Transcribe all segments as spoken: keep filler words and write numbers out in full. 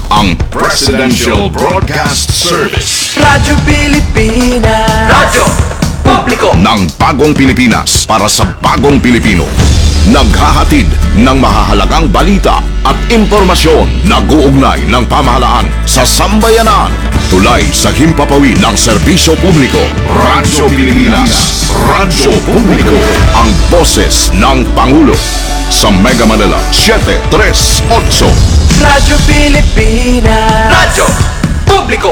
ang Presidential Broadcast Service. Radyo Pilipinas. Radyo Publiko ng bagong Pilipinas para sa bagong Pilipino. Naghahatid ng mahahalagang balita at impormasyon na guugnay ng pamahalaan sa sambayanan. Tulay sa himpapawid ng serbisyo publiko. Radyo Pilipinas. Radyo Publiko. Ang boses ng Pangulo. Sa Mega Manila, seven three eight. Radyo Pilipinas. Radyo Publiko.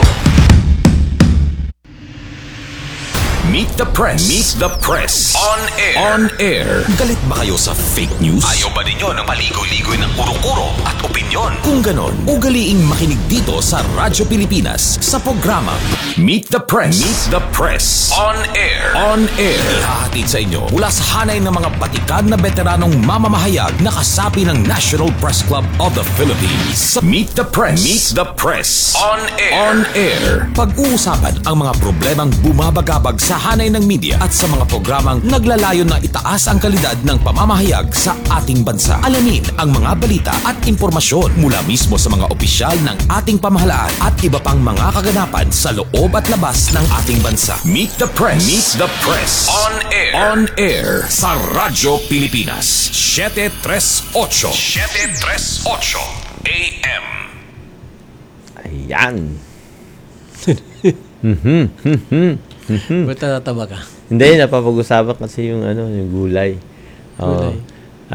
Meet the Press. Meet the Press. On air. On air. Galit ba kayo sa fake news? Ayaw ba ninyo ng paligoy-ligoy ng kuro-kuro at opinyon? Kung ganon, ugaliing makinig dito sa Radyo Pilipinas sa programa Meet the Press. Meet the Press. On air. On air. Ihahatid sa inyo mula sa hanay ng mga batikad na veteranong mamamahayag na kasapi ng National Press Club of the Philippines. Meet the Press. Meet the Press. On air. On air. Pag-uusapan ang mga problemang bumabagabag sa hanay ng media at sa mga programang naglalayon na itaas ang kalidad ng pamamahayag sa ating bansa. Alamin ang mga balita at impormasyon mula mismo sa mga opisyal ng ating pamahalaan at iba pang mga kaganapan sa loob at labas ng ating bansa. Meet the Press. Meet the Press. On air. On air sa Radyo Pilipinas. seven three eight. seven three eight A M. Ayan. Mhm. Mhm. Mm-hmm. Ba't natatawa ka? Hindi, napapag-usapan kasi yung ano, yung gulay. Oh. Gulay?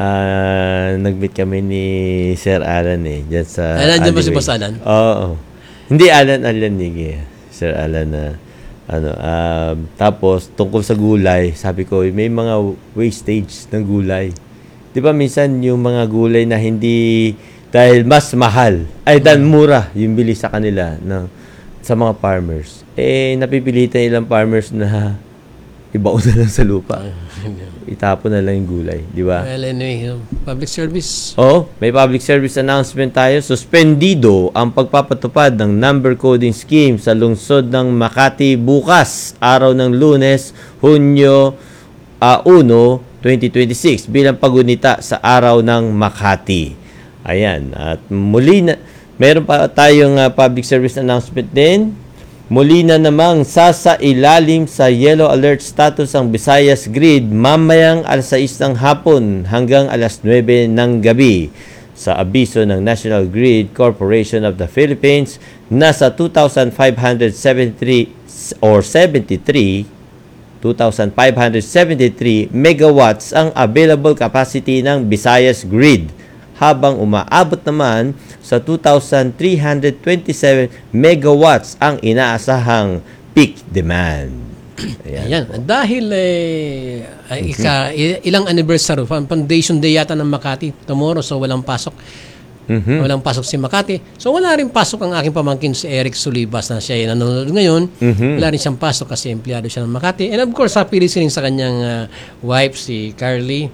Uh, nag-meet kami ni Sir Alan eh. Diyan sa Alan, dyan ba si Boss Alan? Oo. Hindi Alan, Alan Nigi. Sir Alan na ano. Uh, tapos, tungkol sa gulay, sabi ko, may mga wastage ng gulay. Di ba minsan yung mga gulay na hindi, dahil mas mahal, ay dahil mura yung bili sa kanila ng sa mga farmers, eh, napipilitan ilang farmers na ibaon na lang sa lupa. Itapon na lang yung gulay. Di ba? Well, anyway, public service. Oh, may public service announcement tayo. Suspendido ang pagpapatupad ng number coding scheme sa lungsod ng Makati bukas, araw ng Lunes, Hunyo uh, one, twenty twenty-six, bilang pagunita sa araw ng Makati. Ayan. At muli na, meron pa tayong uh, public service announcement din. Muli na namang sasailalim sa yellow alert status ang Visayas Grid mamayang alas sais ng hapon hanggang alas nuwebe ng gabi. Sa abiso ng National Grid Corporation of the Philippines, nasa two thousand five hundred seventy-three or seventy-three two thousand five hundred seventy-three megawatts ang available capacity ng Visayas Grid, habang umaabot naman sa two thousand three hundred twenty-seven megawatts ang inaasahang peak demand. Ayan. Ayan. Dahil eh, ay, ika, ilang anniversary, Foundation Day yata ng Makati tomorrow, so walang pasok. Mm-hmm. Walang pasok si Makati. So wala rin pasok ang aking pamangkin si Eric Sulibas na siya ay nanonood ngayon. Mm-hmm. Wala rin siyang pasok kasi empleyado siya ng Makati. And of course, happy listening sa kanyang uh, wife, si Carly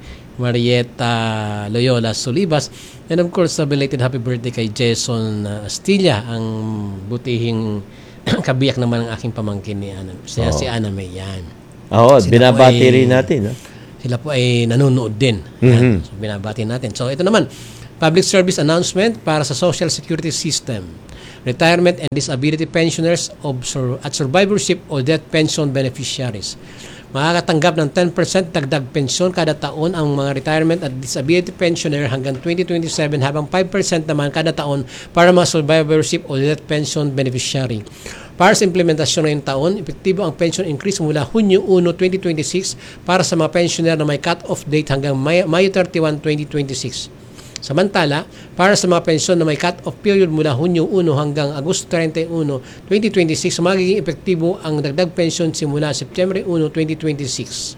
Marieta Loyola Sulibas. And of course, a belated happy birthday kay Jason uh, Astilla, ang butihing kabiyak naman ng aking pamangkin ni Ana. Siya, oh. Si Ana May yan. Oo, binabati rin natin. No? Sila po ay nanonood din. Mm-hmm. So, binabati natin. So ito naman, public service announcement para sa Social Security System. Retirement and disability pensioners of sur- at survivorship o death pension beneficiaries. Makakatanggap ng ten percent dagdag pensyon kada taon ang mga retirement at disability pensioner hanggang twenty twenty-seven, habang five percent naman kada taon para mga survivorship o death pension beneficiary. Para sa implementasyon ngayong taon, epektibo ang pension increase mula Hunyo one, twenty twenty-six para sa mga pensioner na may cut-off date hanggang Mayo thirty-one, twenty twenty-six. Samantala, para sa mga pensyon na may cut-off period mula Hunyo one hanggang Agosto thirty-one, twenty twenty-six, magiging epektibo ang dagdag pensyon simula September one, twenty twenty-six.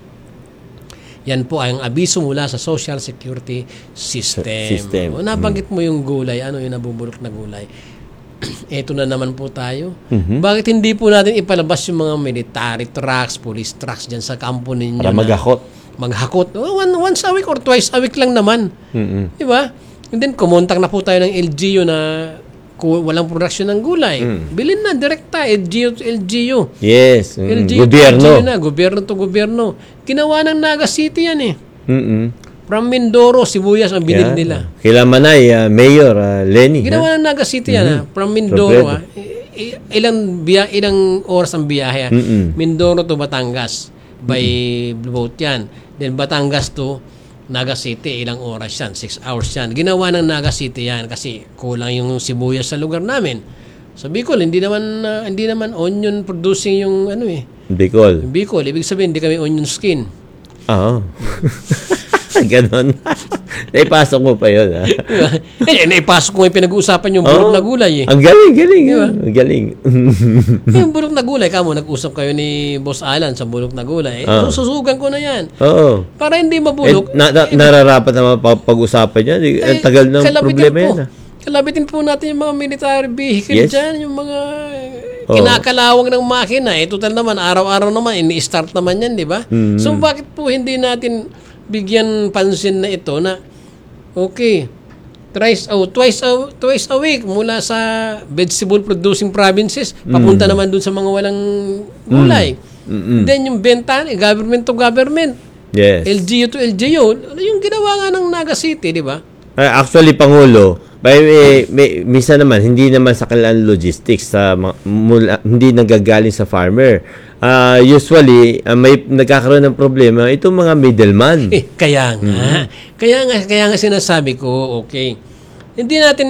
Yan po ay ang abiso mula sa Social Security System. System. O, nabanggit mo yung gulay. Ano yung nabubulok na gulay? Ito na naman po tayo. Mm-hmm. Bakit hindi po natin ipalabas yung mga military trucks, police trucks dyan sa kampo ninyo? Para maghakot. Maghakot. Oh, one, once a week or twice a week lang naman. Mm-hmm. Di ba? And then, kumontak na po tayo ng L G U na walang production ng gulay. Mm. Bilhin na, direkta, L G U to L G U. Yes. Mm. L G U gobyerno. to L G U na, gobyerno to gobyerno. Ginawa ng Naga City yan eh. Mm-hmm. From Mindoro, sibuyas ang binig Yeah. nila. Kila Manay, ah, Mayor ah, Lenny. Ginawa ha? ng Naga City yan, ah. From Mindoro, ah. I- i- ilang, biya, ilang oras ang biyahe. ah. Mm-mm. Mindoro to Batangas. By boat yan. Then Batangas to Naga City, ilang oras yan? Six hours yan. Ginawa ng Naga City yan kasi kulang yung sibuyas sa lugar namin. Sa Bicol, hindi naman ah, hindi naman onion producing yung ano eh. Bicol. Yung Bicol, ibig sabihin, hindi kami onion skin. Oo. Ganon. Naipasok mo pa yun, ha? eh, naipasok ko yung pinag-uusapan yung bulok Oo. na gulay eh. Ang galing, galing. ah. Ang galing. Yung bulok na gulay, kamo, nag-usap kayo ni Boss Alan sa bulok na gulay. Eh, Ah. susugan ko na yan. Oo. Para hindi Eh, mabulok. na, na, nararapat na mapag-usapan yan. Eh, ang tagal ng kalabitin problema po. yan, ah. ha? Kalabitin po natin yung mga military vehicle Yes. dyan, yung mga Oo. kinakalawang ng makina. Eh, total naman, araw-araw naman, ini-start naman yan, di ba? Mm. So, bakit po hindi natin bigyan pansin na ito na, okay, thrice, oh, twice, a, twice a week mula sa vegetable producing provinces, papunta naman dun sa mga walang gulay. Mm-mm. Then, yung benta, eh, government to government, Yes. L G U to L G U, ano yung ginawa nga ng Naga City, di ba? Ah, actually, Pangulo, may, may, may, minsan naman, hindi naman sa kailangan logistics, sa, ma- mula, hindi nagagaling sa farmer. Ah, usually, ah, may nagkakaroon ng problema itong mga middleman. Eh, kaya nga. Kaya nga, kaya nga sinasabi ko, okay, hindi natin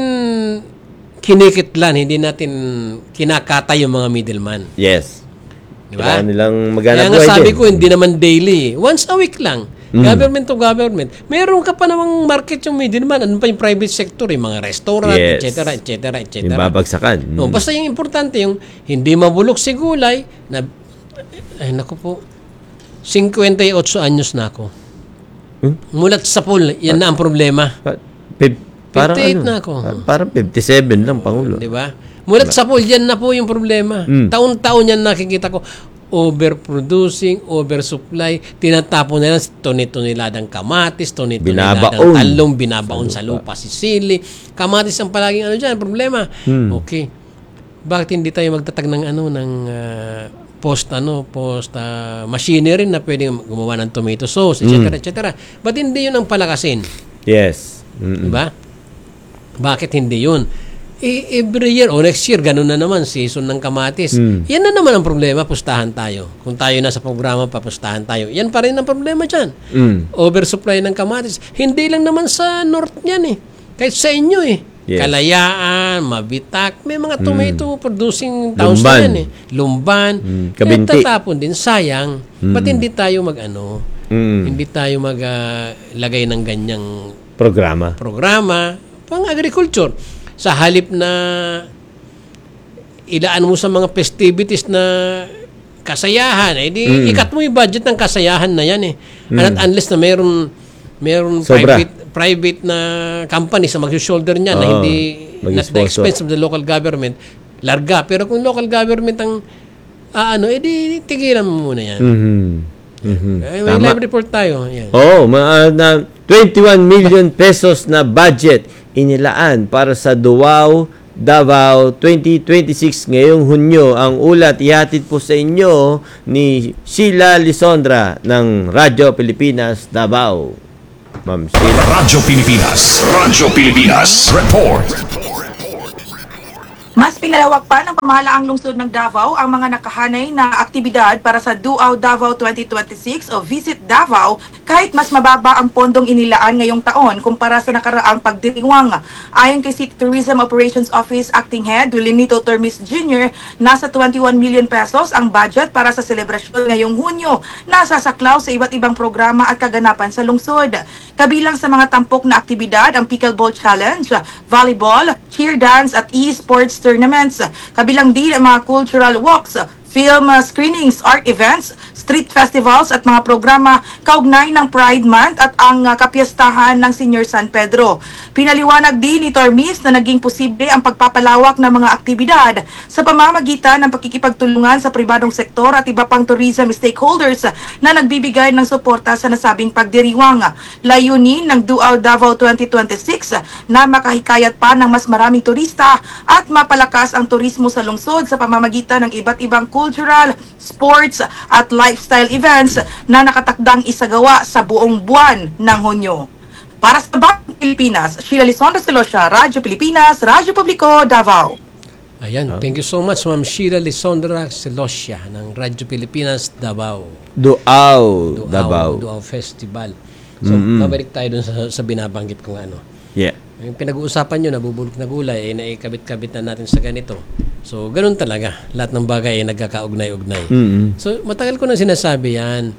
kinikitlan, hindi natin kinakata yung mga middleman. Yes. Di ba? Kailangan nilang Kaya maghanap nga buhay sabi din. ko, hindi naman daily. Once a week lang. Government to government. Meron ka pa namang market yung middleman. Ano pa yung private sector? Yung mga restaurant, Yes. et cetera, et cetera, et Yung cetera. babagsakan. No, Mm. basta yung importante, yung hindi mabulok si gulay, na, ay naku po, fifty-eight anyos na ako. Hmm? Mulat sa pool, yan na ang problema. Pa- pip- parang fifty-eight ano, na ako. pa- Parang fifty-seven lang, Pangulo. Di ba? Mulat sa pool, yan na po yung problema. Mm. Taon-taon yan nakikita ko. Overproducing, oversupply, tinatapon na lang toni-toniladang kamatis, toni-toniladang Binabaon. talong, binabaon sa lupa, sisili. Kamatis ang palaging ano dyan, problema. Hmm. Okay. Bakit hindi tayo magtatag ng ano, ng ah, post, ano, post ah, machinery na pwedeng gumawa ng tomato sauce, et cetera, et cetera. Ba't hindi yun ang palakasin? Yes. Mm-mm. Diba? Bakit hindi yun? Eh, every year o next year, ganun na naman, season ng kamatis. Mm. Yan na naman ang problema, pustahan tayo. Kung tayo nasa programa, papustahan tayo. Yan pa rin ang problema dyan. Mm. Oversupply ng kamatis. Hindi lang naman sa north yan eh. Kahit sa inyo eh. Yes. Kalayaan, Mabitak, may mga tomato producing towns Lumban. na yan eh. Lumban. Mm, Eh, Kabinti. tatapon din, sayang. Ba't hindi tayo mag-ano? Mm. Hindi tayo maglagay ng ganyang Programa. programa pang agriculture. Sa halip na ilaan mo sa mga festivities na kasayahan, eh di Mm. ikat mo yung budget ng kasayahan na yan eh. At unless na meron meron Sobra. private private na company sa mag-shoulder niya na Oo. hindi Maging not the sponsor. expense of the local government, larga. Pero kung local government ang ah, ano, eh di tigilan mo muna yan. Mhm. Mhm. Eh, may Tama. live report tayo. Yan. Oo, mga na twenty-one million pesos na budget inilaan para sa Duao, Davao twenty twenty-six ngayong Hunyo. Ang ulat ihatid po sa inyo ni Sheila Lisondra ng Radyo Pilipinas, Davao. Ma'am Sheila. Radyo Pilipinas. Radyo Pilipinas. Report. Mas pinalawak pa ng pamahalaang lungsod ng Davao ang mga nakahanay na aktibidad para sa Duao Davao twenty twenty-six o Visit Davao kahit mas mababa ang pondong inilaan ngayong taon kumpara sa nakaraang pagdiriwang. Ayon kay City Tourism Operations Office Acting Head Willinito Termis Junior, nasa twenty-one million pesos ang budget para sa selebrasyon ngayong Hunyo na sasaklaw sa iba't ibang programa at kaganapan sa lungsod. Kabilang sa mga tampok na aktibidad ang Pickleball Challenge, Volleyball, Cheer Dance at e-sports tournaments. Kabilang din ang mga cultural walks, film uh, screenings, art events, street festivals at mga programa kaugnay ng Pride Month at ang uh, kapiyastahan ng Senior San Pedro. Pinaliwanag din ni Tormis na naging posible ang pagpapalawak ng mga aktibidad sa pamamagitan ng pakikipagtulungan sa pribadong sektor at iba pang tourism stakeholders na nagbibigay ng suporta sa nasabing pagdiriwang. Layunin ng Duao Davao twenty twenty-six na makahikayat pa ng mas maraming turista at mapalakas ang turismo sa lungsod sa pamamagitan ng iba't ibang cultural, sports at life lifestyle events na nakatakdang isagawa sa buong buwan ng Hunyo. Para sa Bagong Pilipinas, Sheila Lisondra Silosya, Radyo Pilipinas, Radyo Publiko, Davao. Ayan, thank you so much, Ma'am Sheila Lisondra Silosya ng Radyo Pilipinas, Davao. Duaw, Duao, Davao. Duao Festival. So, mabalik tayo dun sa, sa binabanggit kong ano. Yeah. Yung pinag-uusapan nyo, nabubulok na gulay, eh, naikabit-kabit na natin sa ganito. So, ganun talaga. Lahat ng bagay ay nagkakaugnay-ugnay. Mm-hmm. So, matagal ko na sinasabi yan.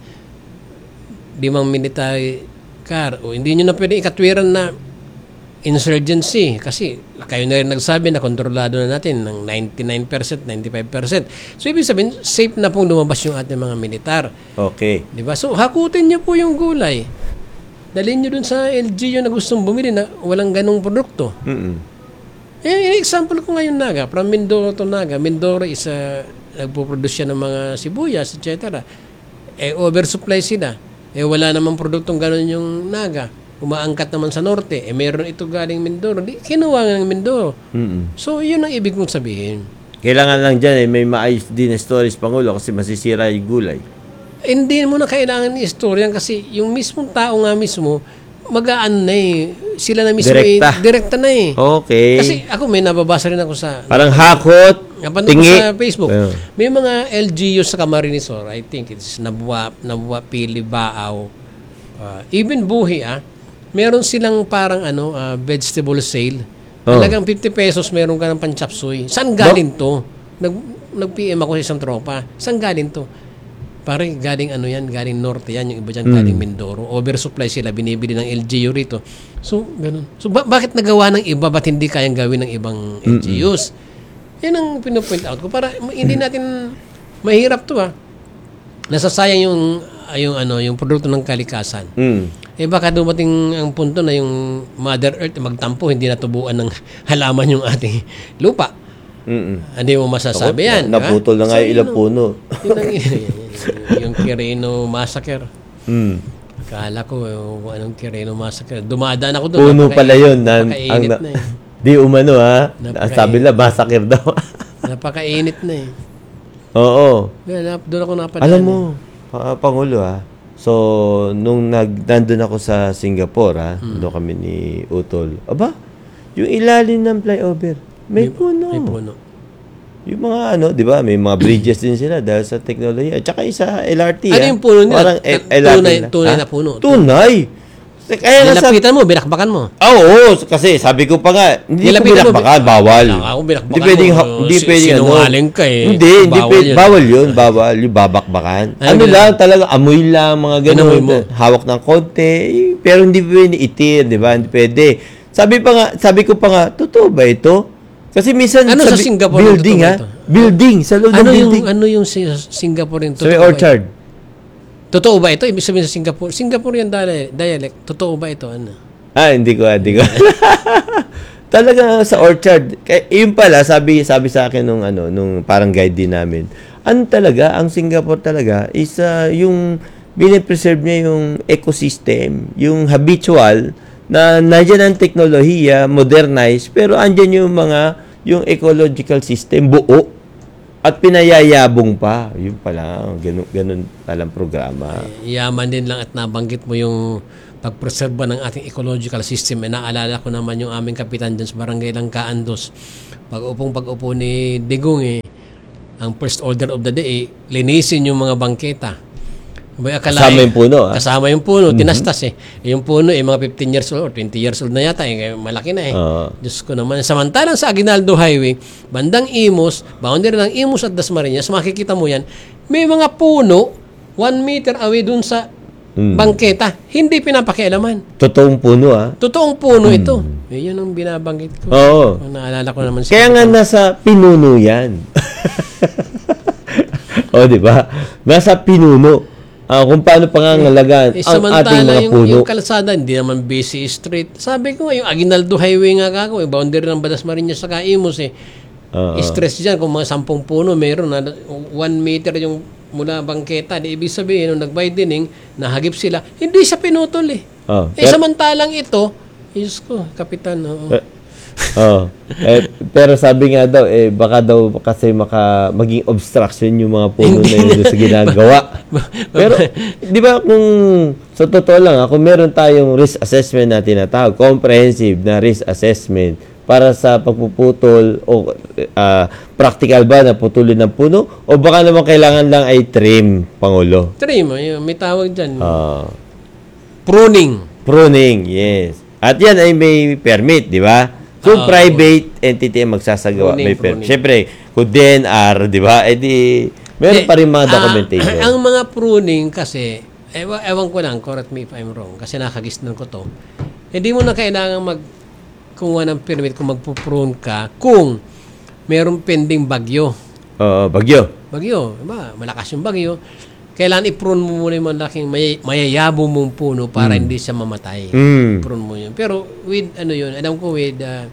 Limang military car. O, hindi nyo na pwede ikatwiran na insurgency. Kasi, kayo na rin nagsabi na kontrolado na natin ng ninety-nine percent, ninety-five percent. So, ibig sabihin, safe na pong lumabas yung ating mga militar. Okay. Di ba? So, hakutin nyo po yung gulay. Dalhin nyo dun sa L G U na gustong bumili na walang ganong produkto. Mm-mm. Eh, example ko ngayon Naga, from Mindoro to Naga. Mindoro is uh, nagpo-produce siya ng mga sibuyas, et cetera. Eh, oversupply sila. Eh, wala namang produktong ganon yung Naga. Umaangkat naman sa norte. Eh, meron ito galing Mindoro. Di, kinuha ng Mindoro. Mm-mm. So, yun ang ibig kong sabihin. Kailangan lang dyan eh, may maayos din na stories, Pangulo, kasi masisira yung gulay. Hindi mo na kailangan ni istorya kasi yung mismong tao nga mismo, mag-aan na eh. Sila na mismo Direkta. eh. Direkta na eh. Okay. Kasi ako may nababasa rin ako sa Parang hakot, napanood ko tingi. sa Facebook. Ayun. May mga L G U sa Camarines Sur, I think it's Nabua, Nabua Pili, Baaw. Uh, even Buhi ah. Meron silang parang ano, uh, vegetable sale. Oh. Talagang fifty pesos meron ka ng panchapsuy. Saan galing to? Nag, nag-P M ako sa isang tropa. Saan galing to? Parang galing ano yan, galing norte yan, yung iba dyan galing Mindoro. Oversupply sila, binibili ng L G U rito. So, ganun. So, ba- bakit nagawa ng iba, ba't hindi kayang gawin ng ibang L G Us? Yan ang pinopoint out ko. Para hindi natin, mahirap to ah. Nasasayang yung, ah, yung, ano, yung produkto ng kalikasan. Mm. Eh baka dumating ang punto na yung Mother Earth magtampo, hindi natubuan ng halaman yung ating lupa. Mm-mm. Hindi mo masasabi yan. Na, naputol na nga yung ilang puno. Yun ang, yung Quirino Massacre. Mm. Akala ko, yung anong Quirino Massacre. Dumadaan ako doon. Puno napaka- pala yun. Na, ang, napakainit na, na eh. di umano ha. Napaka- Ang sabi nila, massacre daw. Napakainit na eh. Oo. Kaya nap- doon ako napadaan. Alam mo, pa- Pangulo ha. So, nung nag, nandun ako sa Singapore ha, Hmm. doon kami ni Utol. Aba, yung ilalim ng flyover, may, puno. May puno. Yung mga ano, di ba, may mga bridges din sila dahil sa teknolohiya. At saka isa L R T Ano ha. yung puno nila? Parang Ta- L R T tunay- na. tunay Ha? na puno. Tunay. Kaya nga sabi, Nilapitan mo, binakbakan mo. Ah, oo, kasi sabi ko pa nga, hindi ko Nilapitan mo, binakbakan, bawal. Wala, ako binakbakan Hindi pwedeng, mo, ha- hindi si- pwedeng, ano. sinungaling ka eh. Hindi, hindi Bawal pwedeng, yun. bawal yun, bawal, yung babakbakan. Ano Ano yun? lang, talaga, amoy lang, mga Inamoy ganun, mo? hawak ng konti, eh, pero hindi pwede itir, di ba, hindi pwede. Sabi pa nga, sabi ko pa nga, totoo ba ito? Kasi minsan, Ano sa bi- Singapore building ang ha, totoo ito? building, sa loob ng Ano yung building. ano yung si- Singapore yung Sa may totoo ba orchard. ito? Totoo ba ito? Ibig sabihin sa Singapore. Singaporean dialect. dialect. Totoo ba ito? Ano? Ah, hindi ko, hindi ko. Talaga sa orchard. Kaya, yun pala, sabi, sabi sa akin nung, ano, nung parang guide din namin, ano talaga, ang Singapore talaga, is uh, yung, bine-preserve niya yung ecosystem, yung habitual, na nandiyan ang teknolohiya, modernized, pero andyan yung mga, yung ecological system, buo, at pinayayabong pa. Yun pala, ganun, ganun palang programa. Yaman din lang at nabanggit mo yung pagpreserba ng ating ecological system. E naalala ko naman yung aming kapitan dyan sa barangay ng Kaandos. Pag-upong pag-upo ni Digong eh, ang first order of the day, eh, linisin yung mga bangketa. May akalain, Kasama yung puno, ah. Kasama yung puno, tinastas eh. Yung puno eh, mga fifteen years old or twenty years old na yata, eh, malaki na eh. Oo. Diyos ko naman. Samantalang sa Aguinaldo Highway, bandang Imus, boundary ng Imus at Dasmariñas, makikita mo yan, may mga puno, one meter away dun sa Mm. bangketa, hindi pinapakialaman. Totoong puno, ah. Totoong puno ito. Eh, yun ang binabanggit ko. Oo. Kung naalala ko naman si Kaya nga nasa pinuno yan. O, di ba? Nasa pinuno. Ah, kung paano pangangalagaan Eh, ang ating samantala mga yung, puno. yung kalsada, hindi naman busy street. Sabi ko nga, yung Aguinaldo Highway nga kako, yung boundary ng Dasmariñas sa Imus eh. Oo. Stress dyan, kung mga sampung puno, meron na one meter yung mula bangketa. Di ibig sabihin, nung nag-widening, nahagip sila, hindi siya pinutol eh. Oh, Eh, pero- samantalang ito, Diyos ko, kapitan, oo. Eh, Oh. Eh, pero sabi nga daw, eh, baka daw kasi maka, maging obstruction yung mga puno na yun doon sa ginagawa. Pero, di ba kung sa totoo lang, ah, kung meron tayong risk assessment na tinatawag, comprehensive na risk assessment para sa pagpuputol o uh, practical ba na putulin ng puno o baka naman kailangan lang ay trim, Pangulo? Trim, ayun, may tawag dyan. Ah. Pruning. Pruning, yes. At yan ay may permit, di ba? So, Ah, private entity ang magsasagawa. Pruning, May permit. pruning. Siyempre, kung D N R, di ba? Eh di, meron Eh, pa rin mga ah, documentation. ang mga pruning kasi, ewan, ewan ko lang, correct me if I'm wrong, kasi nakagisnan ko to. Hindi mo na kailangan mag kumuha ng permit kung magpuprune ka kung mayroong pending bagyo. Oo, bagyo. Bagyo, diba? Malakas yung bagyo. Kailangan i-prune mo muna yung malaking may, mayayabo mong puno para hindi siya mamatay. Mm. Prune mo yun. Pero with, ano yun, alam ko with, uh,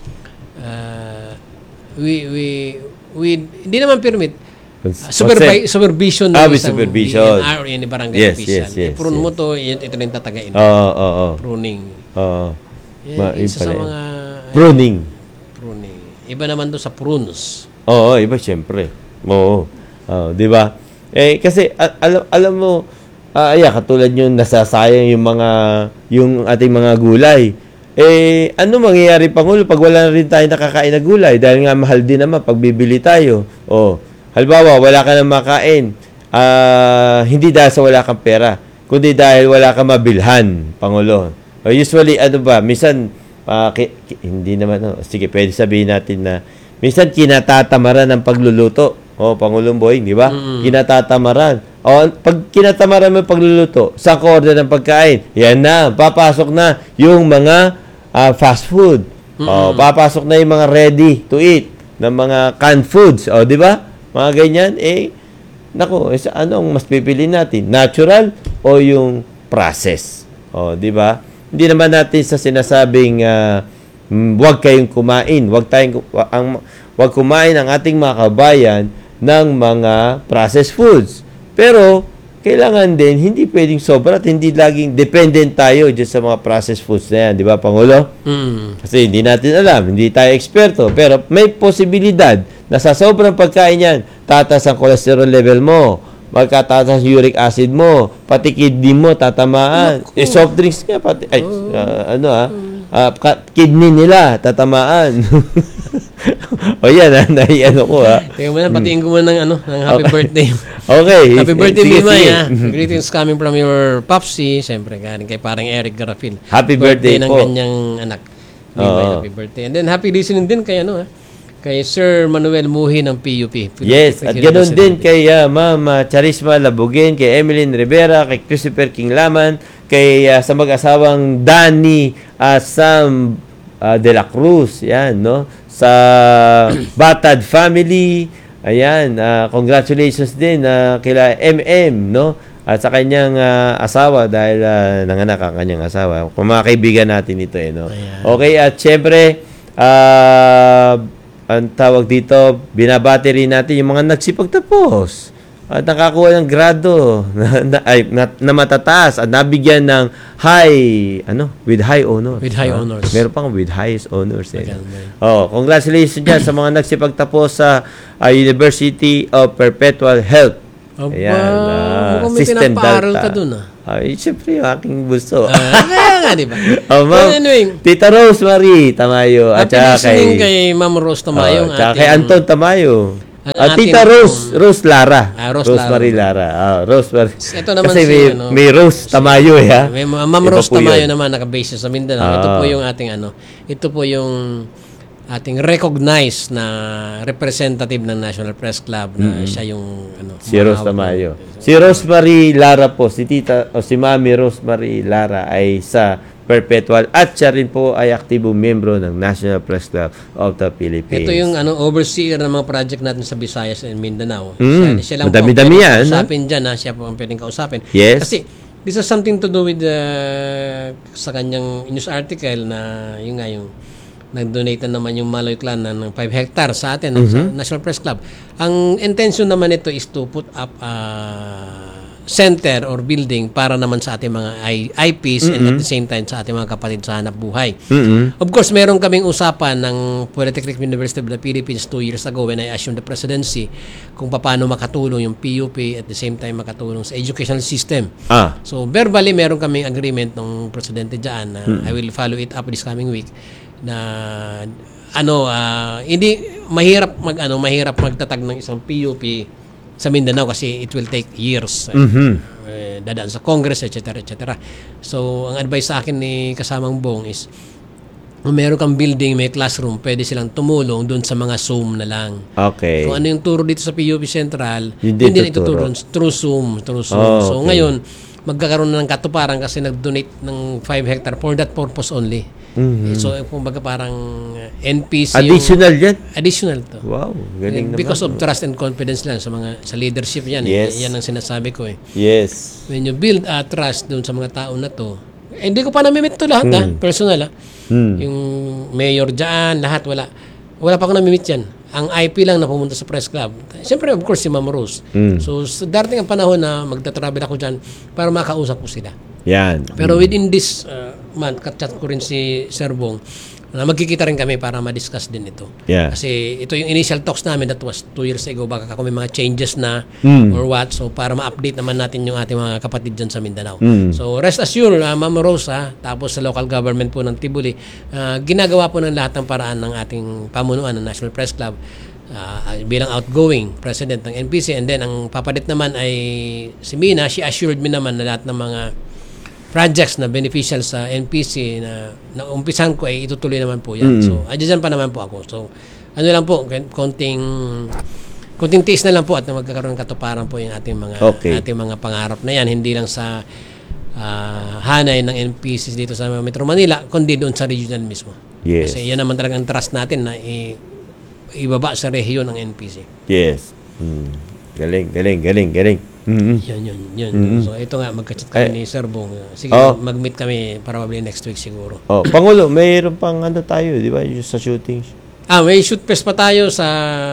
uh, we, we, with, hindi naman permit, uh, supervi- supervision Ah, ng with isang supervision. D N R or any barangay Yes, official. yes, yes, I-prune yes. mo to, ito, ito rin tatagain. Oo, oo, oo. Pruning. Oo. Yan, Ma- yun isa pala sa yun. mga Pruning. pruning. Iba naman to sa prunes. Oo, iba siyempre. Oo. Oo, di ba? Eh, kasi, a- alam, alam mo, ah, yeah, katulad yung nasasayang yung mga, yung ating mga gulay. Eh, ano mangyayari, Pangulo, pag wala na rin tayo nakakain na gulay? Dahil nga mahal din naman pag bibili tayo. O, halimbawa, wala ka na makain. Ah, hindi dahil sa wala kang pera, kundi dahil wala kang mabilhan, Pangulo. O, usually, ano ba, minsan, ah, ki- ki- hindi naman, no, sige, pwede sabihin natin na, minsan kinatatamaran ng pagluluto. O, Pangulong Boy, di ba? Kinatatamaran. O, pag kinatamaran mo yung pagluluto, sa order ng pagkain, yan na, papasok na yung mga ah, fast food. O, papasok na yung mga ready to eat ng mga canned foods. O, di ba? Mga ganyan, eh, naku, eh, sa anong mas pipili natin? Natural o yung process? O, di ba? Hindi naman natin sa sinasabing uh, huwag kayong kumain, huwag tayong wa- ang huwag kumain ang ating mga kabayan ng mga processed foods. Pero kailangan din hindi pwedeng sobra at hindi laging dependent tayo dyan sa mga processed foods na yan, di ba, Pangulo? Mm. Kasi hindi natin alam, hindi tayo eksperto, pero may posibilidad na sa sobrang pagkain yan, tatas ang cholesterol level mo, magkatatas ang uric acid mo, pati kidney mo tatamaan. Eh, soft drinks nga, pati, ay, ah, ano ah, ah, ka- kidney nila tatamaan. O yan, ah, nai-ano ko ah. Teka mo na, patiin ko muna ng, ano, ng happy birthday. Okay. Happy birthday, Sige, Mimay, sige. ha? Greetings coming from your Popsi. Siyempre, galing kay parang Eric Garafil. Happy birthday ng po. kanyang anak. Mimay, Oo. happy birthday. And then, happy listening din kay, ano, ha? Kay Sir Manuel Muhi ng P U P. Yes, at ganoon din kay uh, Ma'am uh, Charisma Labugin, kay Emeline Rivera, kay Christopher King Laman, kay uh, sa mag-asawang Danny uh, Sam uh, De La Cruz, yan, no? Sa Batad family, ayan, uh, congratulations din uh, kila M M, no? At sa kanyang uh, asawa dahil uh, nanganak ang kanyang asawa. Kung mga kaibigan natin ito, eh, no? Okay, at syempre, ah, uh, ang tawag dito, binabati rin natin yung mga nagsipagtapos at nakakuha ng grado na, na, ay, na, na matataas at nabigyan ng high, ano, with high honors. With high Ah, honors. Meron pang with highest honors. Eh. Maganda. Oh, congratulations dyan sa mga nagsipagtapos sa ah, University of Perpetual Health. Aba, ah, mukhang may System pinapaaral Delta. ka dun, ah. Ay, siyempre yung aking gusto. Ah, kaya nga, di ba? Oh, ma'am. Well, anyway, Tita Rosemary Tamayo at happy saka listening kay, kay Ma'am Rose Tamayo. oh, tsaka kay Anton Tamayo. Ang At ating- Tita Rose, Rose Lara. Ah, Rose Rosemary Lara. Ah, Rosemary. Ito naman Kasi si, may, ano, may Rose Tamayo, eh, ha? May Ma- Ma'am Iba Rose po Tamayo yun. naman nakabase sa Mindanao. Ah. Ito po yung ating ano, ito po yung ating recognized na representative ng National Press Club na siya yung ano, Si Rose humahawak Tamayo. Si Rosemary Lara po, si Tita, o si Mami Rosemary Lara ay sa Perpetual at siya rin po ay aktibong membro ng National Press Club of the ng- Philippines. Ito yung ano overseer ng mga project natin sa Visayas and Mindanao. Mm, Siya, siya lang madami-dami po ang yan, pwedeng ha? kausapin dyan, ha? Siya po ang pwedeng kausapin. Yes. Kasi this has something to do with uh, sa kanyang news article na yung nga yung nag-donate na naman yung Maloy Clan na ng five hectares sa atin Mm-hmm. sa National Press Club. Ang intention naman nito is to put up uh, center or building para naman sa ating mga I- IPs and at the same time sa ating mga kapatid sa hanap buhay. Of course, meron kaming usapan ng Polytechnic University of the Philippines two years ago when I assumed the presidency kung paano makatulong yung P U P at the same time makatulong sa educational system. Ah. So, verbally, meron kaming agreement ng presidente dyan na I will follow it up this coming week na ano, ah, hindi mahirap mag ano, mahirap magtatag ng isang P U P sa Mindanao kasi it will take years. Eh, dadaan sa Congress, et cetera, et cetera. So, ang advice sa akin ni kasamang Bong is kung meron kang building, may classroom, pwede silang tumulong doon sa mga Zoom na lang. Okay. Kung ano yung turo dito sa P U P Central, Yun hindi din na ituturo tuturo. through Zoom. Through Zoom. Oh, So, okay. ngayon, magkakaroon na ng katuparan kasi nag-donate ng five hectare for that purpose only. So, kumbaga parang N P C yung- Additional yan? additional to. Wow, galing Because naman. of trust and confidence lang sa mga sa leadership yan. Yes. Eh. Yan ang sinasabi ko eh. Yes. When you build a trust doon sa mga tao na to, eh, hindi ko pa namimit to lahat ha, personal ha. Yung mayor dyan, lahat wala. Wala pa ako namimit yan. Ang I P lang na pumunta sa press club. Siyempre, of course, si Ma'am Rose. So, so, darating ang panahon na magta-travel ako dyan para makausap ko sila. Yan. Pero within this uh, month, kat-chat ko rin si Sir Bong na magkikita rin kami para ma-discuss din ito. Yeah. Kasi ito yung initial talks namin that was two years ago. Baka kung may mga changes na or what. So, para ma-update naman natin yung ating mga kapatid dyan sa Mindanao. So, rest assured, uh, Ma'am Rosa, tapos sa local government po ng Tibuli, uh, ginagawa po ng lahat ng paraan ng ating pamunuan ng National Press Club uh, bilang outgoing president ng N P C. And then, ang papalit naman ay si Mina. She assured me naman na lahat ng mga projects na beneficial sa N P C na, na umpisan ko ay itutuloy naman po yan. So, adyan pa naman po ako. So, ano lang po, konting konting tiis na lang po at magkakaroon ng katuparan po yung ating mga Okay. ating mga pangarap na yan. Hindi lang sa ah, hanay ng N P C dito sa Metro Manila, kundi doon sa regional mismo. Yes. Kasi yan naman talagang trust natin na i- ibaba sa rehiyon ng N P C. Yes. Hmm. Galing, galing, galing, galing. Mhm. Yun, yun, yun. So, ito nga, magkachat Eh, kami ni Sir Bong. Sige, oh. mag-meet kami probably next week siguro. Oh, Pangulo, mayroon pang ano tayo, di ba? Yung sa shooting. Ah, may shoot fest pa tayo sa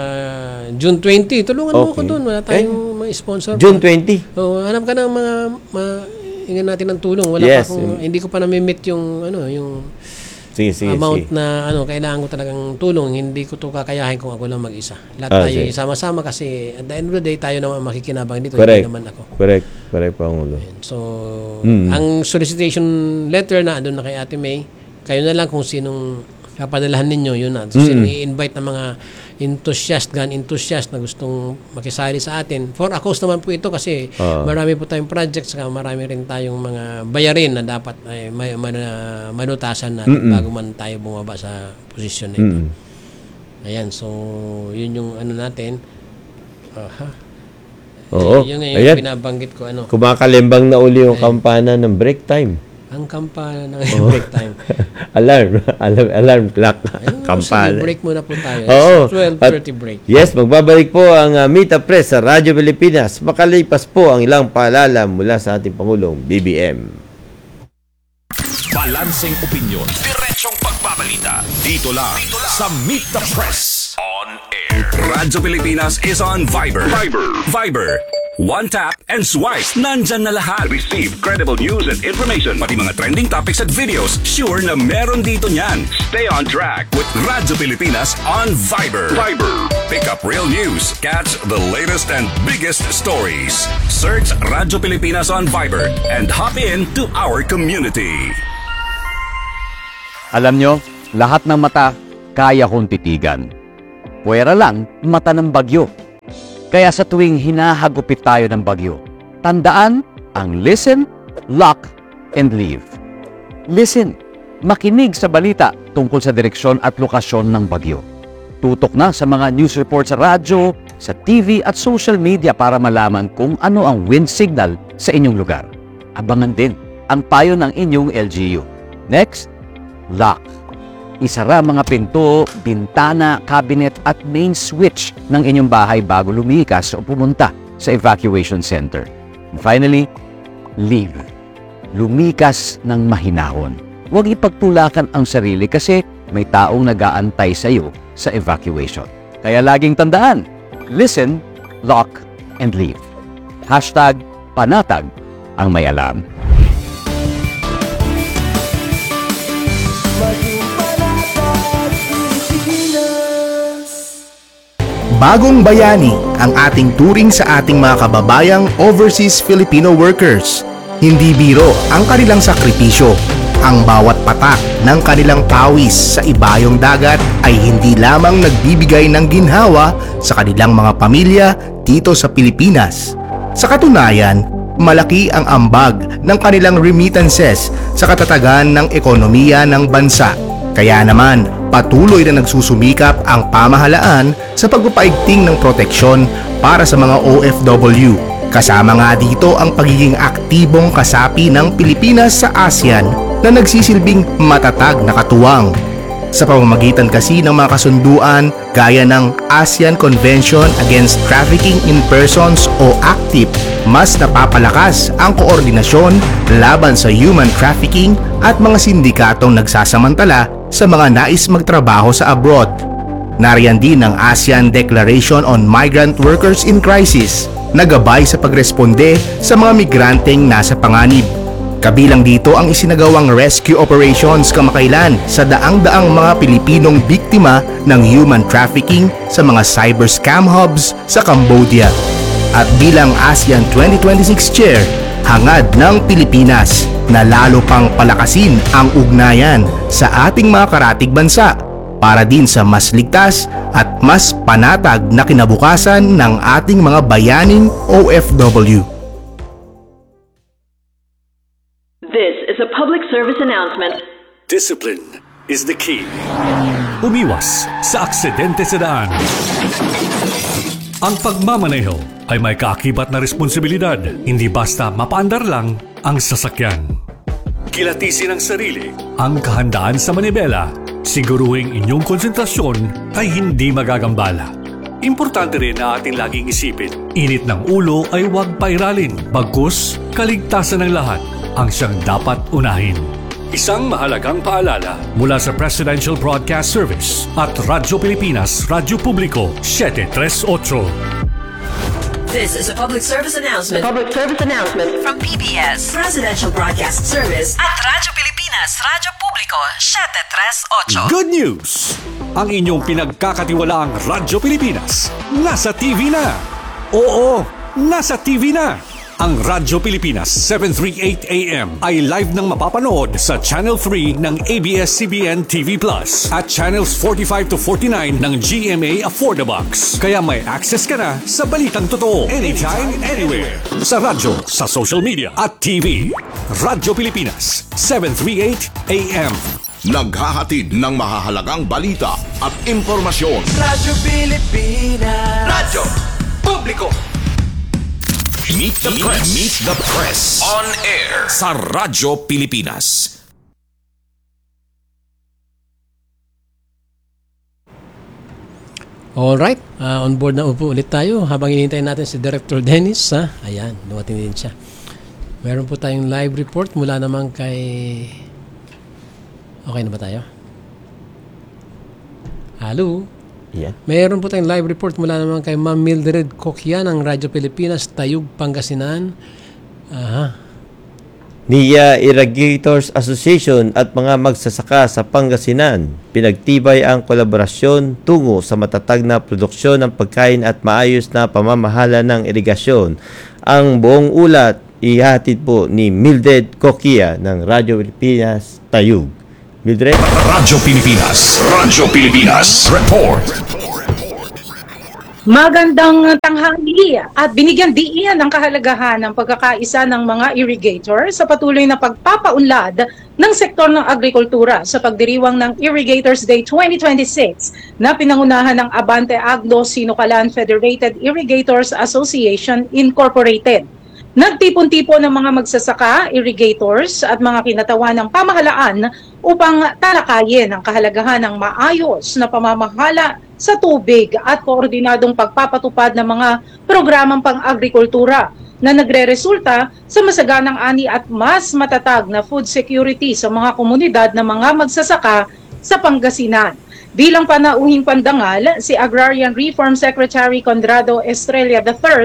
June twentieth. Tulungan mo ako Okay. doon. Wala tayong mga sponsor. June pa. twentieth. Oh, hanap ka ng mga, mga hingan natin ng tulong. Wala Yes. pa akong, hindi ko pa na-meet yung, ano, yung Sige, sige, amount sige. na, ano, kailangan ko talagang tulong. Hindi ko to kakayahin kung ako lang mag-isa. Lahat Ah, tayo sige. sama-sama kasi at the end of the day, tayo naman makikinabang dito. Correct. Hindi naman ako. Correct. Correct, Pangulo. So, Mm. ang solicitation letter na doon na kay Ate May, kayo na lang kung sinong kapadalahan ninyo, yun na. So, sinong i-invite ng mga enthusiast, gun enthusiast na gustong makisali sa atin. For a cause naman po ito kasi Ah. marami po tayong projects, saka marami rin tayong mga bayarin na dapat ay may, man, manutasan natin bago man tayo bumaba sa posisyon na ito. Mm. Ayan, so yun yung ano natin. Aha. Oo. Yun nga yung Ayan. binabanggit ko, ano. Kumakalimbang na uli yung kampana ng break time. Ang kampana ng Oh. break time. alarm. Alarm, alarm clock. Ayun, Kampana. sige, break muna po tayo. Oo. twelve thirty break. Yes, magbabalik po ang uh, Meet the Press sa Radyo Pilipinas. Makalipas po ang ilang paalala mula sa ating Pangulong B B M. Balanseng opinyon, diretsong pagbabalita. Dito lang, Dito lang sa Meet the Press on air. Radyo Pilipinas is on Viber. Viber. Viber. One tap and swipe. Nandyan na lahat. Receive credible news and information. Pati mga trending topics at videos. Sure na meron dito niyan. Stay on track with Radyo Pilipinas on Viber. Viber. Pick up real news. Catch the latest and biggest stories. Search Radyo Pilipinas on Viber and hop in to our community. Alam nyo, lahat ng mata kaya kong titigan. Puwera lang, mata ng bagyo. Kaya sa tuwing hinahagupit tayo ng bagyo, tandaan ang listen, lock, and leave. Listen, makinig sa balita tungkol sa direksyon at lokasyon ng bagyo. Tutok na sa mga news report sa radyo, sa T V at social media para malaman kung ano ang wind signal sa inyong lugar. Abangan din ang payo ng inyong L G U. Next, lock. Isara mga pinto, bintana, cabinet at main switch ng inyong bahay bago lumikas o pumunta sa evacuation center. And finally, leave. Lumikas ng mahinahon. Huwag ipagtulakan ang sarili kasi may taong nag-aantay sa iyo sa evacuation. Kaya laging tandaan, listen, lock, and leave. Hashtag panatag ang may alam. Bagong bayani ang ating turing sa ating mga kababayang overseas Filipino workers. Hindi biro ang kanilang sakripisyo. Ang bawat patak ng kanilang pawis sa ibayong dagat ay hindi lamang nagbibigay ng ginhawa sa kanilang mga pamilya dito sa Pilipinas. Sa katunayan, malaki ang ambag ng kanilang remittances sa katatagan ng ekonomiya ng bansa. Kaya naman, patuloy na nagsusumikap ang pamahalaan sa pagpapaigting ng proteksyon para sa mga O F W. Kasama nga dito ang pagiging aktibong kasapi ng Pilipinas sa ASEAN na nagsisilbing matatag na katuwang. Sa pamamagitan kasi ng mga kasunduan gaya ng ASEAN Convention Against Trafficking in Persons o ACTIP, mas napapalakas ang koordinasyon laban sa human trafficking at mga sindikatong nagsasamantala sa mga nais magtrabaho sa abroad. Nariyan din ang ASEAN Declaration on Migrant Workers in Crisis na gabay sa pagresponde sa mga migranteng nasa panganib. Kabilang dito ang isinagawang rescue operations kamakailan sa daang-daang mga Pilipinong biktima ng human trafficking sa mga cyber scam hubs sa Cambodia. At bilang ASEAN twenty twenty-six Chair, hangad ng Pilipinas na lalo pang palakasin ang ugnayan sa ating mga karatig bansa para din sa mas ligtas at mas panatag na kinabukasan ng ating mga bayaning O F W. This is a public service announcement. Discipline is the key. Umiwas sa aksidente sa daan. Ang pagmamaneho ay may kaakibat na responsibilidad, hindi basta mapaandar lang ang sasakyan. Kilatisin ang sarili, ang kahandaan sa manibela, siguruhing inyong konsentrasyon ay hindi magagambala. Importante rin na ating laging isipin, init ng ulo ay huwag pairalin, bagkus kaligtasan ng lahat ang siyang dapat unahin. Isang mahalagang paalala mula sa Presidential Broadcast Service at Radyo Pilipinas, Radyo Publiko, seven three eight. This is a public service announcement. Public service announcement from P B S Presidential Broadcast Service at Radyo Pilipinas, Radyo Publiko, seven three eight. Good news! Ang inyong pinagkakatiwalaang Radyo Pilipinas nasa T V na. Oo, nasa T V na. Ang Radyo Pilipinas seven thirty-eight A M ay live nang mapapanood sa Channel three ng A B S C B N T V Plus at Channels forty-five to forty-nine ng G M A Affordabox. Kaya may access ka na sa balitang totoo anytime, anywhere. Sa radyo, sa social media at T V. Radyo Pilipinas seven thirty-eight A M. Naghahatid ng mahahalagang balita at impormasyon. Radyo Pilipinas. Radyo Publiko. Meet the Press. Meet the Press. On air sa Radyo Pilipinas. Alright, uh, on board na upo ulit tayo habang hinihintay natin si Director Dennis. Ha? Ayan, dumating din siya. Meron po tayong live report mula naman kay... Okay na ba tayo? Hello? Yan. Mayroon po tayong live report mula naman kay Ma'am Mildred Coquia ng Radyo Pilipinas, Tayug, Pangasinan. Aha. N I A Irrigators Association at mga magsasaka sa Pangasinan pinagtibay ang kolaborasyon tungo sa matatag na produksyon ng pagkain at maayos na pamamahala ng irigasyon. Ang buong ulat ihatid po ni Mildred Coquia ng Radyo Pilipinas, Tayug. Mildred? Radyo Pilipinas. Radyo Pilipinas. Report. Magandang tanghali at binigyan diin ang kahalagahan ng pagkakaisa ng mga irrigator sa patuloy na pagpapaunlad ng sektor ng agrikultura sa pagdiriwang ng Irrigators Day twenty twenty-six na pinangunahan ng Abante Agno Sinukalan Federated Irrigators Association Incorporated. Nagtipon-tipon ng mga magsasaka, irrigators at mga kinatawan ng pamahalaan upang talakayin ang kahalagahan ng maayos na pamamahala sa tubig at koordinadong pagpapatupad ng mga programang pang-agrikultura na nagre-resulta sa masaganang ani at mas matatag na food security sa mga komunidad ng mga magsasaka sa Pangasinan. Bilang panauhing pandangal, si Agrarian Reform Secretary Conrado Estrella the third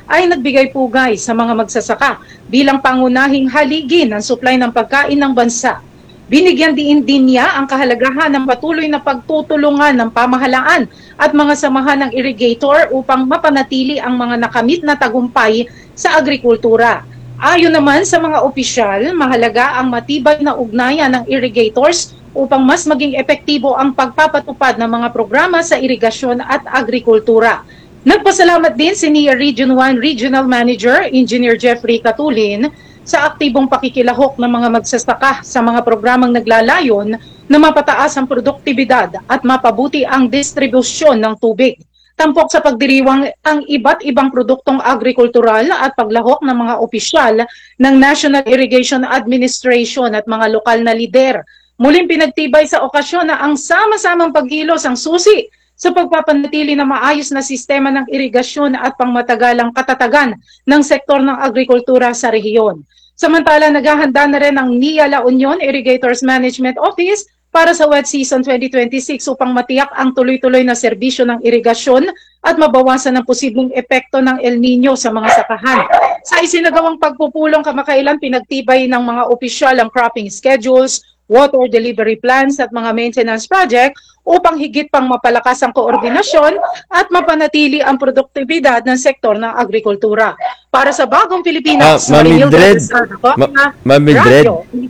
ay nagbigay pugay sa mga magsasaka bilang pangunahing haligi ng supply ng pagkain ng bansa. Binigyan din din niya ang kahalagahan ng patuloy na pagtutulungan ng pamahalaan at mga samahan ng irrigator upang mapanatili ang mga nakamit na tagumpay sa agrikultura. Ayon naman sa mga opisyal, mahalaga ang matibay na ugnayan ng irrigators upang mas maging epektibo ang pagpapatupad ng mga programa sa irigasyon at agrikultura. Nagpasalamat din si N I A Region one Regional Manager, Engineer Jeffrey Catulin, sa aktibong pakikilahok ng mga magsasaka sa mga programang naglalayon na mapataas ang produktibidad at mapabuti ang distribusyon ng tubig. Tampok sa pagdiriwang ang iba't ibang produktong agrikultural at paglahok ng mga opisyal ng National Irrigation Administration at mga lokal na lider. Muling pinagtibay sa okasyon na ang sama-samang pagkilos ang susi sa pagpapanatili na maayos na sistema ng irigasyon at pangmatagalang katatagan ng sektor ng agrikultura sa rehiyon. Samantala, naghahanda na rin ang N I A La Union Irrigators Management Office para sa wet season twenty twenty-six upang matiyak ang tuloy-tuloy na serbisyo ng irigasyon at mabawasan ang posibleng epekto ng El Nino sa mga sakahan. Sa isinagawang pagpupulong kamakailan, pinagtibay ng mga opisyal ang cropping schedules, water delivery plans at mga maintenance project upang higit pang mapalakas ang koordinasyon at mapanatili ang produktibidad ng sektor ng agrikultura. Para sa Bagong Pilipinas, Ah, Ma'am Mildred? Ma- Ma'am Mildred?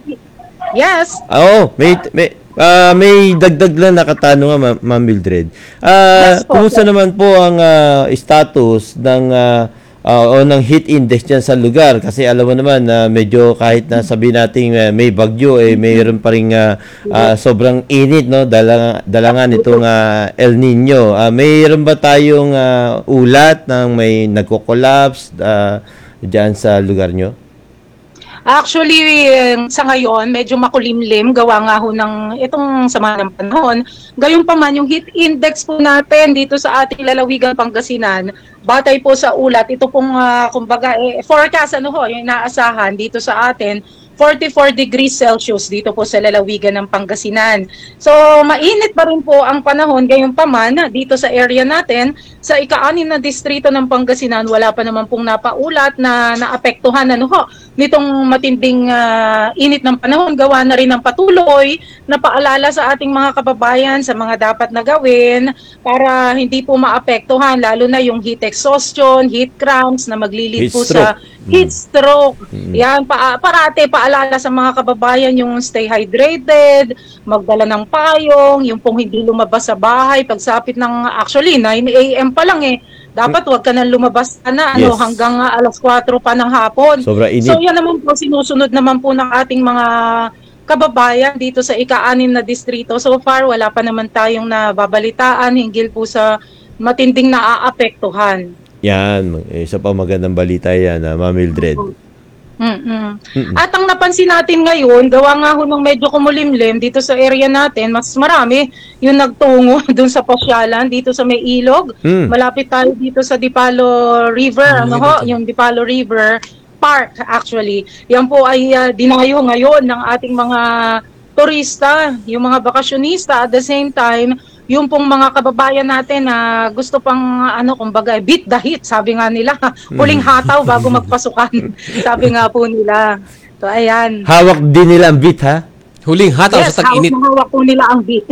Yes. Oo, may may ah, may dagdag lang na katanungan, Ma- Ma'am Mildred. Ah, Yes po, kumusta sir. naman po ang ah, status ng ah, ah, o ng heat index diyan sa lugar? Kasi alam mo naman na medyo kahit na sabi nating ah, may bagyo eh mayroon pa ring ah, ah, sobrang init, no, dala dala nga nitong ah, El Nino. Ah, mayroon ba tayong ah, ulat ng may nagko-collapse uh, diyan sa lugar nyo? Actually, eh, sa ngayon, medyo makulimlim, gawa nga ho ng itong sama ng panahon. Gayunpaman, yung heat index po natin dito sa ating lalawigan Pangasinan, batay po sa ulat, ito pong, uh, kumbaga, eh, forecast, ano ho, yung inaasahan dito sa atin, forty-four degrees Celsius dito po sa lalawigan ng Pangasinan. So, mainit pa rin po ang panahon, gayunpaman, dito sa area natin, sa ika-anim na distrito ng Pangasinan, wala pa naman pong napaulat na naapektuhan, ano ho, nitong matinding uh, init ng panahon, gawa na rin ng patuloy na paalala sa ating mga kababayan sa mga dapat na gawin para hindi po maapektuhan, lalo na yung heat exhaustion, heat cramps na maglilid Heat po stroke. sa heat stroke. Mm. Yan, pa, parate paalala sa mga kababayan yung stay hydrated, magdala ng payong, yung pong hindi lumabas sa bahay, pagsapit ng actually nine a.m. pa lang eh. Dapat wag ka nang lumabas ka na ano, Yes. hanggang uh, alas kwatro pa ng hapon. Sobra init. So yan naman po, sinusunod naman po ng ating mga kababayan dito sa ika-anim na distrito. So far, wala pa naman tayong nababalitaan hinggil po sa matinding naaapektuhan. Yan, isa pa magandang balita yan, ah, Ma'am Mildred. Mm-mm. Mm-mm. At ang napansin natin ngayon, gawa nga ho nung medyo kumulimlim dito sa area natin, mas marami yung nagtungo dun sa pasyalan dito sa may ilog. Mm. Malapit tayo dito sa Dipalo River, ano ho, yung Dipalo River Park actually. Yan po ay uh, dinayo ngayon ng ating mga turista, yung mga bakasyonista. At the same time, yung pong mga kababayan natin na gusto pang ano, kumbaga beat the heat, sabi nga nila, huling hataw bago magpasukan. Sabi nga po nila. So ayan. Hawak din nila ang beat, ha? Huling hataw Yes, sa tag-init. hawak na hawak po nila ang beat.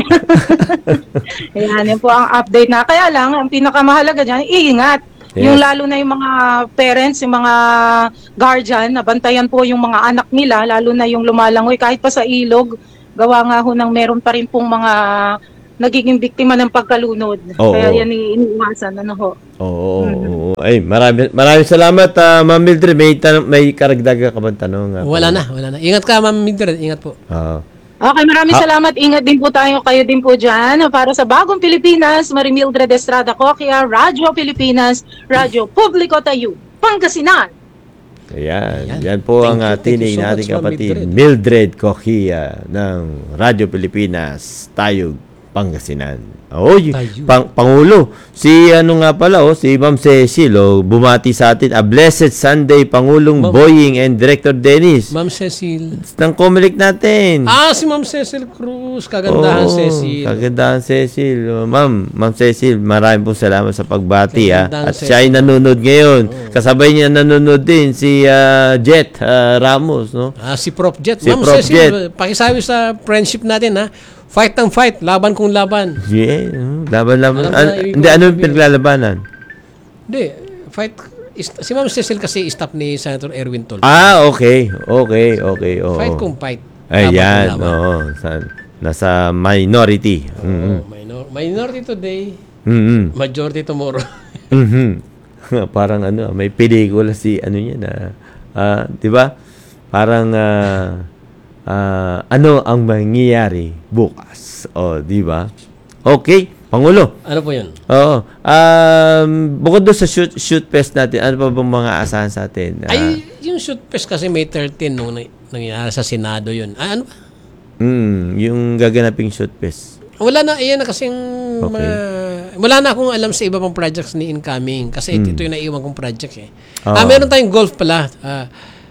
Ayan, yan po ang update na. Kaya lang, ang pinakamahalaga dyan, iingat. Yes. Yung lalo na yung mga parents, yung mga guardian, nabantayan po yung mga anak nila, lalo na yung lumalangoy kahit pa sa ilog. Gawa nga ho ng meron pa rin pong mga nagiging biktima ng pagkalunod. Oo. Kaya yan iniiwasan, ano ho. Oo, oo. Ay, marami, maraming salamat, ah, Ma'am Mildred. May, tanong, may karagdaga ka bang tanong? ah, Wala po? na, wala na. Ingat ka, Ma'am Mildred. Ingat po. Ah. Okay, maraming Ha- salamat. Ingat din po tayo, kayo din po dyan. Para sa Bagong Pilipinas, Marie Mildred Estrada Coquia, Radyo Pilipinas, Radyo Publiko Tayo, Pangasinan. Ayan, Ayan. yan po Thank ang you, uh, thank you tinig so nating much, Ma'am kapatid Mildred. Mildred Coquia ng Radyo Pilipinas, Tayog Pangasinan. Oh, y- Tayo. pang, Pangulo. Si ano nga pala, oh, si Ma'am Cecil, oh, bumati sa atin. A blessed Sunday, Pangulong Ma'am- Boying and Director Dennis. Ma'am Cecil. Ng Comelec natin. Ah, si Ma'am Cecil Cruz. Kagandahan, Oo, Cecil. Kagandahan, Cecil. Oh, Ma'am, Ma'am Cecil, maraming pong salamat sa pagbati. Ha? Kagandahan, At siya ay Cecil. nanonood ngayon. Kasabay niya nanonood din si ah, Jet ah, Ramos. No? Ah, si Prof Jet. Si Ma'am Prof Cecil, Jet. pakisabi sa friendship natin, ha? Fight ng fight. Laban kung laban. Yeah, mm, laban-laban. Alam mo An- na, ibig hindi, ano yung sabihin. pinaglalabanan? Hindi. Fight. is- Si Ma'am Cecil kasi staff ni Senator Erwin Tol. Ah, okay. Okay, okay. Oo. Fight kung fight. Laban Ayan, kung laban. oo. Sa, nasa minority. Mm-hmm. Oh, minor- minority today, Mm-hmm. majority tomorrow. Mm-hmm. Parang ano, may pelikula si ano niya na, ah, di ba? Parang, ah, ah, ano ang mangyayari bukas? O, di ba? Okay, Pangulo. Ano po yun? Oo. Um, bukod doon sa shoot, shoot fest natin, ano pa bang mga asahan sa atin? Ah, Ay, yung shoot fest kasi May thirteen nung nang- nangyari sa Senado yun. Ah, ano ba? mm, yung gaganaping shoot fest. Wala na, iyan na kasing Okay. mga... Wala na akong alam sa iba pang projects ni incoming. Kasi ito, ito yung naiwan kong project eh. Oo. Ah, meron tayong golf pala. Ah,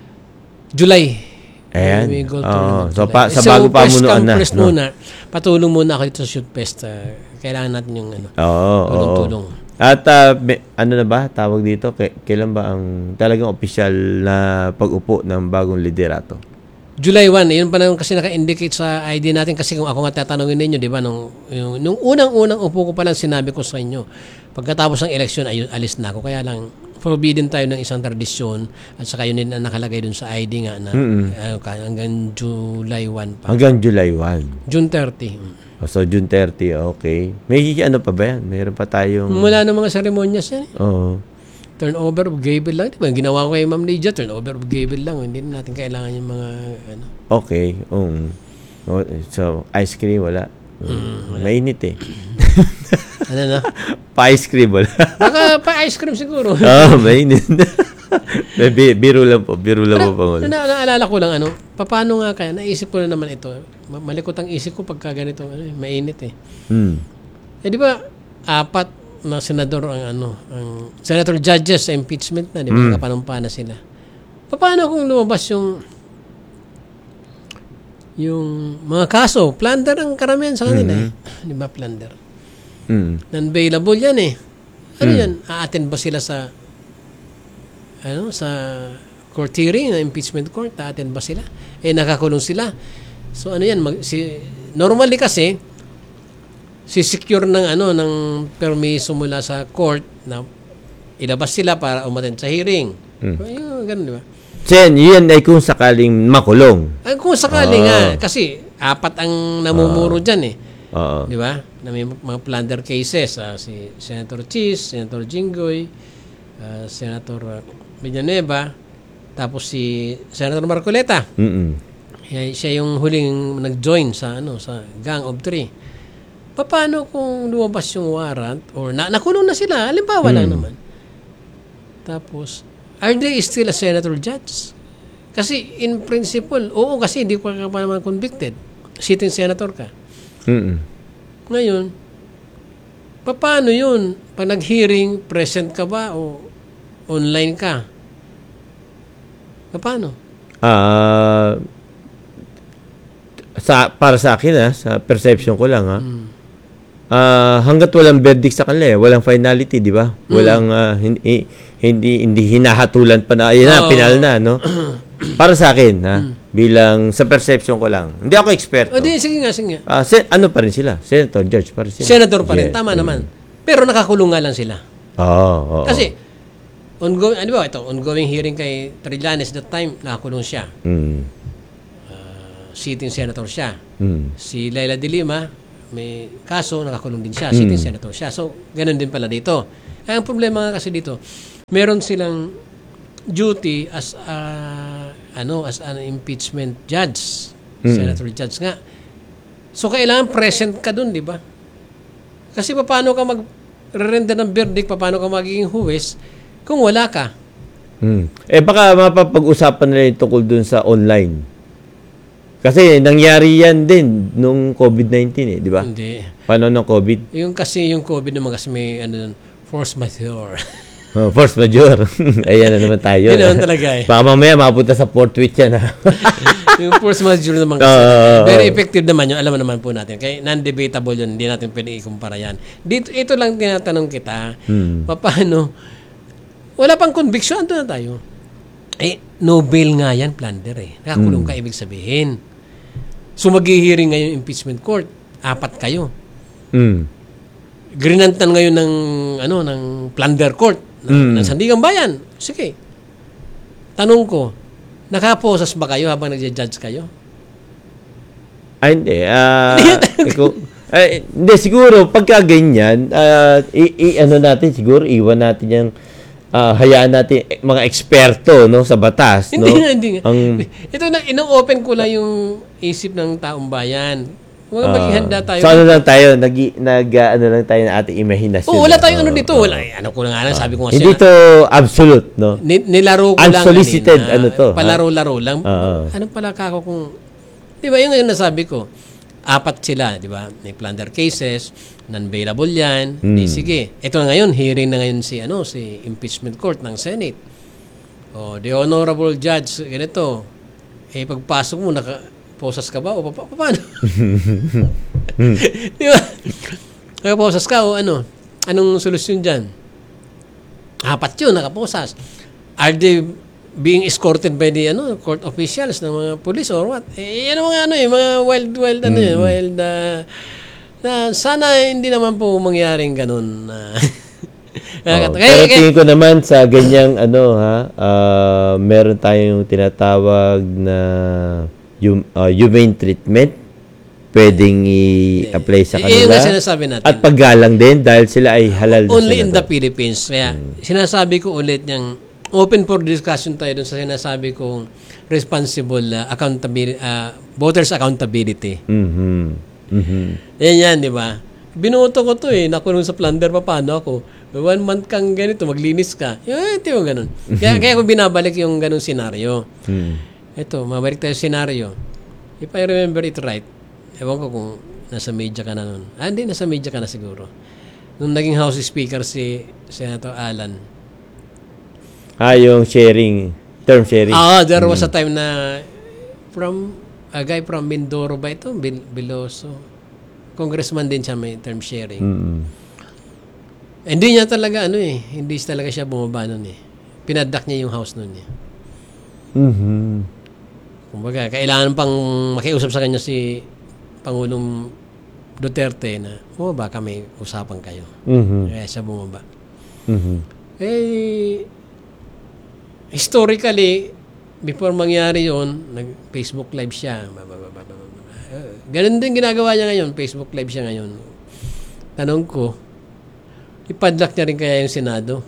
July. Ayan. May golf Oo. tournament. So, July. pa- sa bago pa press munuan come, na, press no? muna. Patulong muna ako dito sa shoot fest. Ah, kailangan natin yung ano. Oo, oo. Tulong-tulong. At ah, may- ano na ba, tawag dito, K- kailan ba ang talagang opisyal na pag-upo ng bagong liderato? July first, yun pa naman kasi naka-indicate sa I D natin kasi kung ako nga tatanungin ninyo, di ba, nung, yung, nung unang-unang upo ko pa lang sinabi ko sa inyo, pagkatapos ng eleksyon, ayun, alis na ako. Kaya lang, forbidden tayo ng isang tradisyon at saka yun din ang nakalagay dun sa I D nga na uh, hanggang July first pa. Hanggang July first. June thirtieth. Oh, so, June thirtieth, okay. May ano pa ba yan? Mayroon pa tayong... Mula ng mga seremonyas yan. Eh. Oo. Turnover of Gable lang. Diba? Yung ginawa ko kay Ma'am Lydia, turnover of Gable lang. Hindi na natin kailangan yung mga ano. Okay. Um, oh, so, ice cream, wala. Um, mainit eh. Ano na? Pa-ice cream, wala. Baka pa-ice cream siguro. Oo, oh, mainit. Bi- biro lang po. Biro lang po, Pangulo. Na, naalala ko lang, ano, paano nga kaya, naisip ko na naman ito, ma- malikot ang isip ko pagka ganito, ano, eh, mainit eh. Hmm. Eh di ba, apat na senador ang ano, ang senator judges sa impeachment na, di ba, Mm. nakapanumpa na sila. Paano kung lumabas yung yung mga kaso, plunder ang karamihan sa kanila eh. Di ba, plunder? Hmm. Non-bailable yan eh. Ano Mm. yan? A-attend ba sila sa ano sa court hearing na impeachment court? A-attend ba sila? Eh nakakulong sila. So ano yan? Mag, si, normally kasi si secure ng ano ng permiso mula sa court na ilabas sila para umattend sa hearing. Mm. Ayun, ganun, di ba? Sen, yun ay kung sakaling makulong. Ay, kung sakali Ah. nga, kasi apat ang namumuro dyan eh. Oo. Di ba? Na may mga plunder cases. ah, si Senator Cheese, Senator Jinggoy, ah, Senator uh, Villanueva, tapos si Senator Marcoleta. Mm-mm. Siya, siya yung huling nag-join sa ano sa Gang of Three. Paano kung lumabas yung warrant or na, nakulong na sila? Halimbawa lang Mm. naman. Tapos, are they still a senator judge? Kasi in principle, oo kasi hindi ko ka pa naman convicted. Sitting senator ka. Mm-mm. Ngayon, paano yun? Pag nag-hearing, present ka ba o online ka? Paano? Ah, sa para sa akin ah, sa perception ko lang ah. Mm. Ah, hangga't walang verdict sa kanila, eh, walang finality, di ba? Mm. Walang ah, hindi hindi hindi hinahatulan pa na ayun na Oo. pinal na, no? Para sa akin ha, bilang sa perception ko lang. Hindi ako expert. O di, sige nga, sige nga. Ah, sen- ano pa rin sila? Senator, judge pa rin sila. Senator pa rin, Yes. tama Mm. naman. Pero nakakulong nga lang sila. Oo, oo. Kasi, ongoing, ano ba ito, ongoing hearing kay Trillanes that time, nakakulong siya. Mm. Sitting senator siya. Mm. Si Laila de Lima, may kaso, nakakulong din siya. Mm. Sitting senator siya. So, ganun din pala dito. Ay, ang problema nga kasi dito, meron silang duty as a, ano, as an impeachment judge. Mm. Senator judge nga. So, kailangan present ka dun, di ba? Kasi paano ka mag-render ng verdict, paano ka magiging huwes kung wala ka? Mm. Eh baka mapapag-usapan nila yung tungkol dun sa online. Kasi nangyari yan din nung COVID nineteen eh, di ba? Hindi. Paano ng COVID? Yung kasi yung COVID naman kasi may ano, force majeure. Oh, force majeure. Ayan na naman tayo. Yun naman talaga eh. Baka mamaya mapunta sa fourth week yan ha. Yung force majeure naman kasi. Uh, very effective naman yun. Alam naman po natin. Kaya non-debatable yun. Hindi natin pwede ikumpara yan. Dito, ito lang tinatanong kita. Hmm. Paano? Wala pang conviction. Ando na tayo. Eh, no bail nga yan, plunder eh. Nakakulong hmm. ka, ibig sabihin. So, maghihiring ngayon impeachment court. Apat kayo. Mm. Grinantan ngayon ng ano ng plunder court ng, mm. ng Sandigan Bayan. Sige. Tanong ko, nakaposas ba kayo habang nagja-judge kayo? Ay, hindi. Uh, ikaw, ay, hindi, siguro, pagka ganyan, uh, i, i, ano natin, siguro, iwan natin yung Uh, hayaan natin eh, mga eksperto no sa batas hindi no nga, hindi nga. Ang ito na ino-open ko lang yung isip ng taong bayan. Huwag uh, maghihanda tayo. So ano lang tayo nag nag uh, ano lang tayo ng ating imahinasyon. Oh, wala tayong uh, ano dito. Wala. Uh, ano ko lang nga uh, sabi ko nga hindi to absolute no. Ni, nilaro ko lang unsolicited kanina, ano to. Palaro-laro lang. Uh, Anong pala kako kung di ba yung ngayon nasabi ko. Apat sila, di ba? May plunder cases, non-bailable yan. Hmm. Di, sige. Ito na ngayon, hearing na ngayon si, ano, si impeachment court ng Senate. O, the honorable judge, ganito. Eh, pagpasok mo, naka-posas ka ba? O, pa, pa, paano? Di ba? Naka-posas ka o ano? Anong solusyon dyan? Apat yun, naka-posas. Are they being escorted by the ano court officials ng mga police or what? Eh, yan ang mga ano eh, mga wild, wild, ano eh, wild, uh, na sana hindi naman po mangyaring ganun. Uh, oh, kaya, pero tingin ko naman sa ganyang ano ha, uh, meron tayong tinatawag na hum, uh, humane treatment pwedeng i-apply sa kanila. Yung sinasabi natin. At paggalang din dahil sila ay halal na only in the Philippines. Kaya hmm. sinasabi ko ulit niyang open for discussion tayo dun sa sinasabi kong responsible uh, accountability, uh, voters accountability. Mm-hmm. Mm-hmm. Yan yan, di ba? Binuto ko to eh. Nakulong sa plunder, paano ako? One month kang ganito, maglinis ka. Eh, ito yung ganun. Kaya, kaya ko binabalik yung ganun senaryo. Mm. Ito, mabalik tayo senaryo. If I remember it right, ewan ko kung nasa media ka na nun. Ah, hindi, nasa media ka na siguro. Nung naging House Speaker si Senator Alan, Ah, yung sharing, term sharing. Ah, there was a time na from, a guy from Mindoro ba ito? Bil- Biloso. Congressman din siya may term sharing. Mm-hmm. Hindi niya talaga, ano eh, hindi talaga siya bumaba nun eh. Pinadak niya yung house nun eh. Mm-hmm. Kumbaga, kailangan pang makiusap sa kanya si Pangulong Duterte na, oh, baka may usapan kayo. Mm-hmm. Kaya siya bumaba. Mm-hmm. Eh, historically, before mangyari yon, nag-Facebook live siya. Ganun din ginagawa niya ngayon. Facebook live siya ngayon. Tanong ko, ipadlock niya rin kaya yung Senado?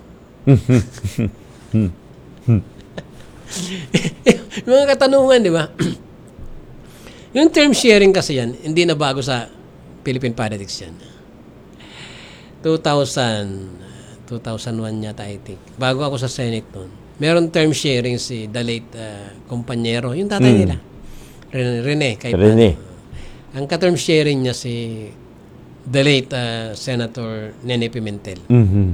Mga katanungan, di ba? Yung term sharing kasi yan, hindi na bago sa Philippine politics yan. two thousand, two thousand one yata, I think. Bago ako sa Senate noon. Meron term sharing si the late uh, kumpanyero, yung tatay mm. nila. Rene, Rene kay Rene. Ang ka-term sharing niya si the late uh, Senator Nene Pimentel. Mm-hmm.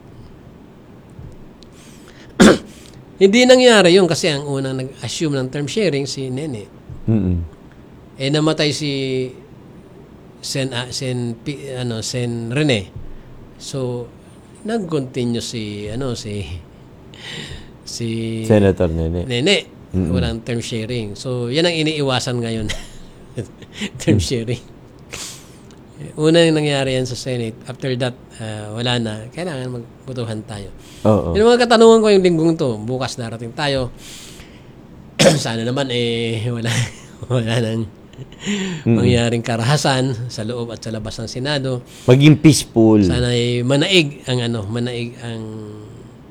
Hindi nangyari yun kasi ang unang nag-assume ng term sharing si Nene. Mm-hmm. Eh namatay si Sen, uh, Sen, ano, Sen Rene. So, nag-continue si, ano, si si Senator Nene. Nene. Mm-hmm. Walang term sharing. So, yan ang iniiwasan ngayon. Term sharing. Una yung nangyari yan sa Senate. After that, uh, wala na. Kailangan magbutuhan tayo. Oo. Yung mga katanungan ko yung linggong to. Bukas darating tayo. Sana naman eh wala, wala nang mm-hmm. mangyaring karahasan sa loob at sa labas ng Senado. Maging peaceful. Sana ay manaig ang ano, manaig ang